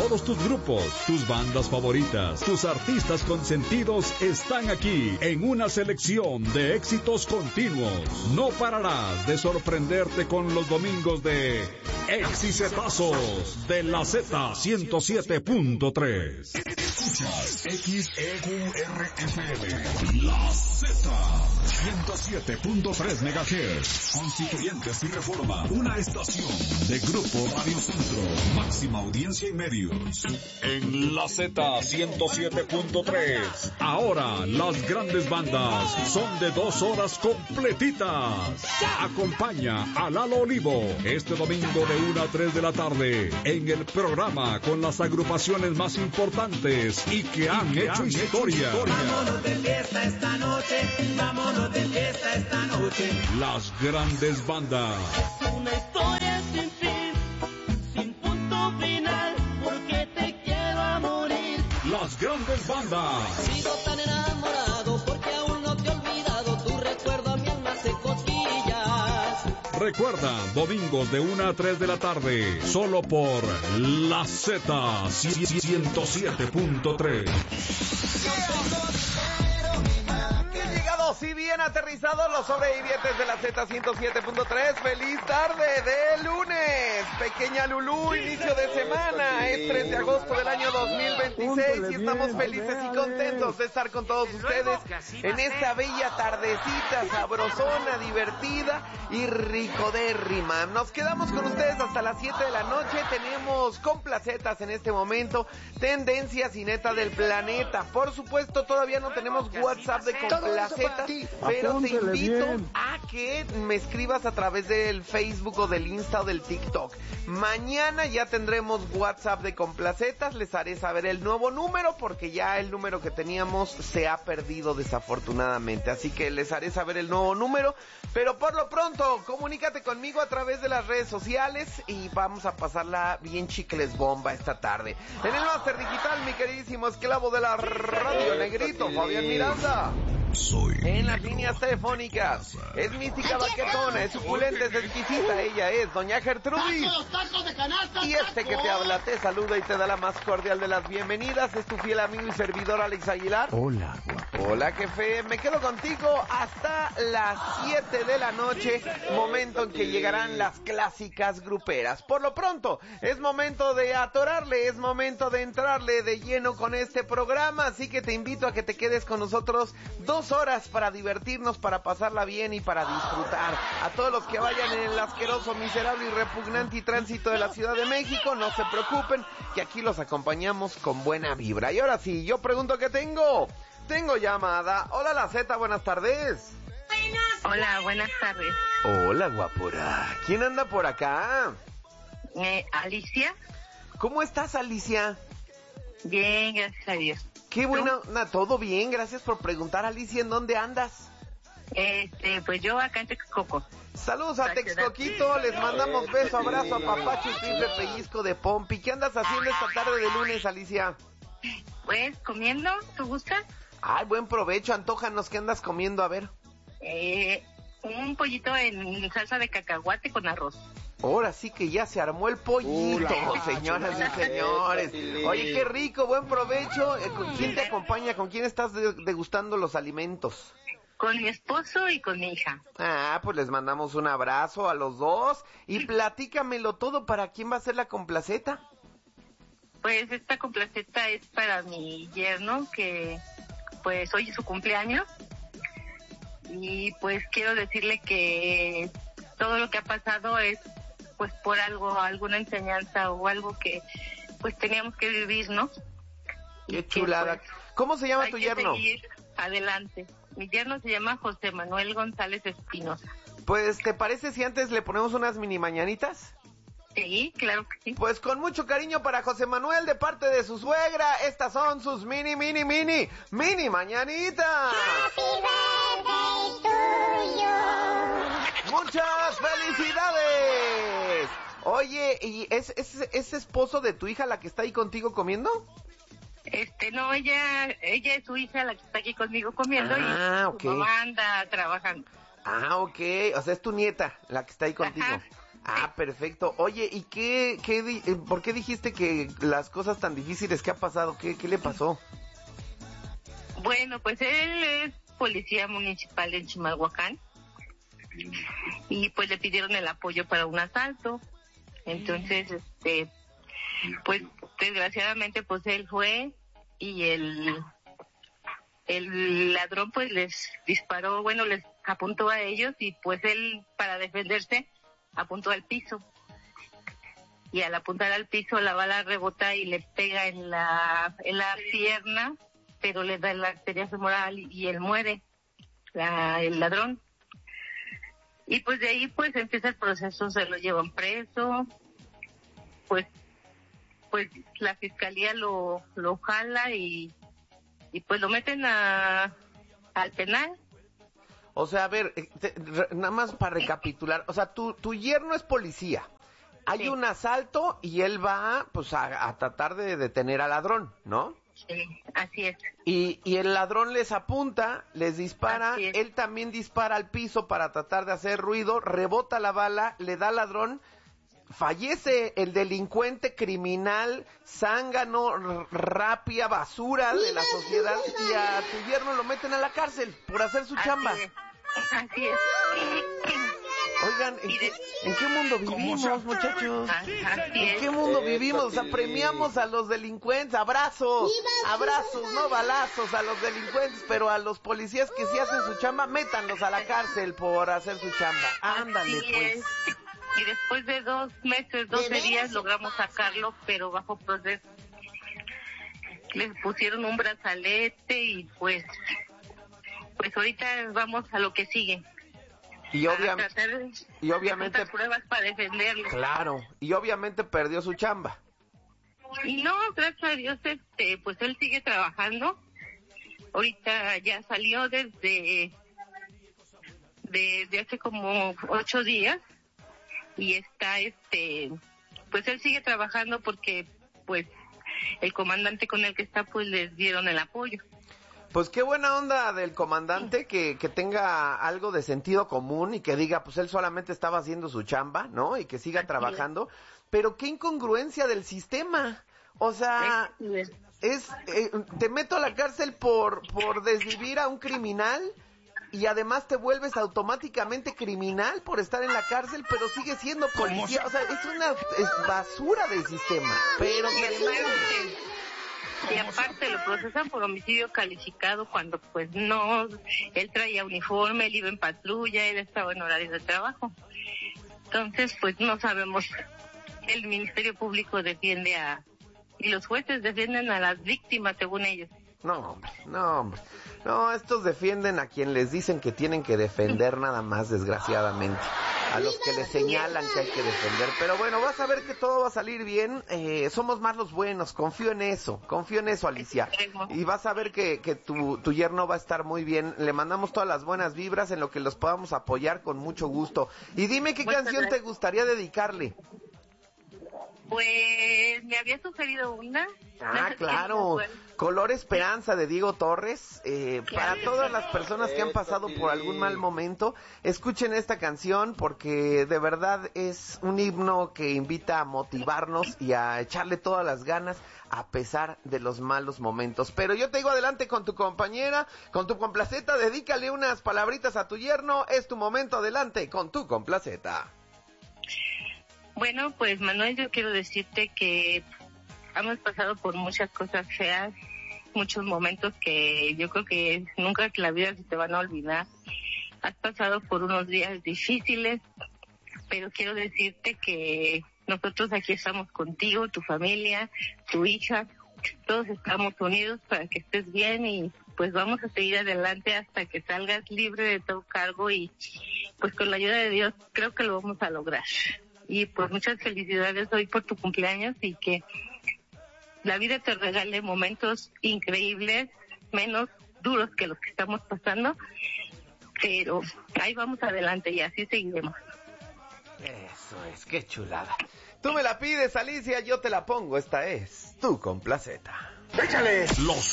Todos tus grupos, tus bandas favoritas, tus artistas consentidos están aquí en una selección de éxitos continuos. No pararás de sorprenderte con los domingos de Exicetazos de la Z107.3. Escuchas XEURFM, la Z, 107.3 MHz, Constituyentes y Reforma, una estación de Grupo Radio Centro, máxima audiencia y medios. En la Z107.3, ahora las grandes bandas son de 2 horas completitas. Acompaña a Lalo Olivo este domingo de 1 a 3 de la tarde en el programa con las agrupaciones más importantes y que han hecho historia. Vámonos de fiesta esta noche, vámonos de fiesta esta noche. Las grandes bandas. Una historia sin fin, sin punto final, porque te quiero a morir. Las grandes bandas. Sigo tan enamorado porque aún no te he olvidado, tu recuerdo a mi alma hace cosquillas. Recuerda, domingos de 1 a 3 de la tarde, solo por la Z 107.3. Bien llegados y bien aterrizados los sobrevivientes de la Z107.3. ¡Feliz tarde de lunes! Pequeña Lulú, inicio de semana. Es 3 de agosto del año 2026 y estamos felices y contentos de estar con todos ustedes en esta bella tardecita sabrosona, divertida y ricodérrima. Nos quedamos con ustedes hasta las 7 de la noche. Tenemos complacetas en este momento, tendencias y neta del planeta. Por supuesto, todavía no tenemos WhatsApp de complacetas, pero te invito a que me escribas a través del Facebook o del Insta o del TikTok. Mañana ya tendremos WhatsApp de complacetas. Les haré saber el nuevo número porque ya el número que teníamos se ha perdido desafortunadamente. Así que les haré saber el nuevo número. Pero por lo pronto, comunícate conmigo a través de las redes sociales y vamos a pasarla bien chicles bomba esta tarde. En el máster digital, mi queridísimo esclavo de la radio, Negrito, Fabián Miranda. En las líneas telefónicas, es mística baquetona, es suculenta, es exquisita, ella es Doña Gertrudis. Y este que te habla, te saluda y te da la más cordial de las bienvenidas, es tu fiel amigo y servidor Alex Aguilar. Hola, Hola, jefe, me quedo contigo hasta las 7 de la noche, momento en que llegarán las clásicas gruperas. Por lo pronto, es momento de atorarle, es momento de entrarle de lleno con este programa, así que te invito a que te quedes con nosotros 2 horas para divertirnos, para pasarla bien y para disfrutar. A todos los que vayan en el asqueroso, miserable y repugnante y tránsito de la Ciudad de México, no se preocupen, que aquí los acompañamos con buena vibra. Y ahora sí, yo pregunto qué tengo. Tengo llamada. Hola, la Z, buenas tardes. Hola, buenas tardes. Hola, guapura. ¿Quién anda por acá? Alicia. ¿Cómo estás, Alicia? Bien, gracias a Dios. Qué bueno, todo bien, gracias por preguntar, Alicia, ¿en dónde andas? Pues yo acá en Texcoco. Saludos a Texcoquito, les mandamos beso, abrazo, a papacho y triple pellizco de pompi. ¿Qué andas haciendo esta tarde de lunes, Alicia? Pues comiendo, ¿tú gustas? Ay, buen provecho, antójanos, ¿qué andas comiendo? A ver. Un pollito en salsa de cacahuate con arroz. Ahora sí que ya se armó el pollito, señoras y señores. Oye, qué rico, buen provecho. ¿Con quién te acompaña? ¿Con quién estás degustando los alimentos? Con mi esposo y con mi hija. Ah, pues les mandamos un abrazo a los dos. Y platícamelo todo, ¿para quién va a ser la complaceta? Pues esta complaceta es para mi yerno, que pues hoy es su cumpleaños. Y pues quiero decirle que todo lo que ha pasado es pues por algo, alguna enseñanza o algo que pues teníamos que vivir, ¿no? Qué chulada. Pues, ¿cómo se llama tu yerno? Seguir adelante. Mi yerno se llama José Manuel González Espinosa. Pues, ¿te parece si antes le ponemos unas mini mañanitas? Sí, claro que sí. Pues con mucho cariño para José Manuel de parte de su suegra, estas son sus mini mañanitas. Happy birthday to you. ¡Muchas felicidades! Oye, ¿y es esposo de tu hija la que está ahí contigo comiendo? No, ella es su hija la que está aquí conmigo comiendo y okay. su mamá anda trabajando. Ah, ok, o sea, es tu nieta la que está ahí contigo. Ajá. Ah, perfecto. Oye, ¿y por qué dijiste que las cosas tan difíciles que ha pasado? ¿Qué le pasó? Bueno, pues él es policía municipal en Chimalhuacán y pues le pidieron el apoyo para un asalto. Entonces, pues desgraciadamente pues él fue y el ladrón pues les disparó, bueno, les apuntó a ellos y pues él para defenderse apuntó al piso. Y al apuntar al piso la bala rebota y le pega en la pierna, pero le da en la arteria femoral y él muere, el ladrón. Y pues de ahí pues empieza el proceso, se lo llevan preso, pues la fiscalía lo jala y pues lo meten al penal. O sea, a ver, nada más para recapitular, o sea, tu yerno es policía. Hay un asalto y él va pues a tratar de detener al ladrón, ¿no? Sí, así es. Y el ladrón les apunta, les dispara, él también dispara al piso para tratar de hacer ruido, rebota la bala, le da al ladrón, fallece el delincuente criminal, zángano, rapia, basura de la sociedad, y a tu yerno lo meten a la cárcel por hacer su chamba. Así es. Oigan, ¿en qué mundo vivimos, muchachos? ¿En qué mundo vivimos? O sea, premiamos a los delincuentes, abrazos, no balazos a los delincuentes, pero a los policías que sí hacen su chamba, métanlos a la cárcel por hacer su chamba. Ándale, pues. Y después de 2 meses, 12 días, logramos sacarlo, pero bajo proceso. Les pusieron un brazalete y pues ahorita vamos a lo que sigue. Y obviamente pruebas para defenderlo. Claro, y obviamente perdió su chamba. Y no, gracias a Dios, pues él sigue trabajando. Ahorita ya salió desde hace como 8 días y está pues él sigue trabajando porque pues el comandante con el que está pues les dieron el apoyo. Pues qué buena onda del comandante que tenga algo de sentido común y que diga, pues él solamente estaba haciendo su chamba, ¿no? Y que siga trabajando. Pero qué incongruencia del sistema. O sea, te meto a la cárcel por desvivir a un criminal y además te vuelves automáticamente criminal por estar en la cárcel, pero sigues siendo policía. O sea, es una basura del sistema. Pero y aparte lo procesan por homicidio calificado cuando pues no, él traía uniforme, él iba en patrulla, él estaba en horario de trabajo. Entonces pues no sabemos, el Ministerio Público defiende y los jueces defienden a las víctimas según ellos. No, estos defienden a quien les dicen que tienen que defender nada más, desgraciadamente. A los que les señalan que hay que defender. Pero bueno, vas a ver que todo va a salir bien. Somos más los buenos, confío en eso, Alicia. Y vas a ver que tu yerno va a estar muy bien. Le mandamos todas las buenas vibras en lo que los podamos apoyar con mucho gusto. Y dime qué canción te gustaría dedicarle. Pues me había sugerido una. Ah, claro. Color Esperanza de Diego Torres. Para todas las personas que han pasado por algún mal momento, escuchen esta canción porque de verdad es un himno que invita a motivarnos y a echarle todas las ganas a pesar de los malos momentos. Pero yo te digo, adelante con tu compañera, con tu complaceta, dedícale unas palabritas a tu yerno. Es tu momento, adelante con tu complaceta. Bueno, pues Manuel, yo quiero decirte que hemos pasado por muchas cosas feas, muchos momentos que yo creo que nunca en la vida se te van a olvidar. Has pasado por unos días difíciles, pero quiero decirte que nosotros aquí estamos contigo, tu familia, tu hija, todos estamos unidos para que estés bien y pues vamos a seguir adelante hasta que salgas libre de todo cargo y pues con la ayuda de Dios creo que lo vamos a lograr. Y pues muchas felicidades hoy por tu cumpleaños y que la vida te regale momentos increíbles, menos duros que los que estamos pasando, pero ahí vamos adelante y así seguiremos. Eso es, qué chulada. Tú me la pides, Alicia, yo te la pongo. Esta es tu complaceta. ¡Échale! Los